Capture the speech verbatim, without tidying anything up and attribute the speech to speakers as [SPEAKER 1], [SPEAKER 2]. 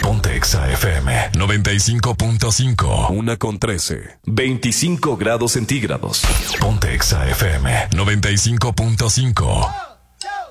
[SPEAKER 1] Ponte Exa F M noventa y cinco punto cinco.
[SPEAKER 2] Una con trece. veinticinco grados centígrados.
[SPEAKER 1] Ponte Exa F M noventa y cinco punto cinco.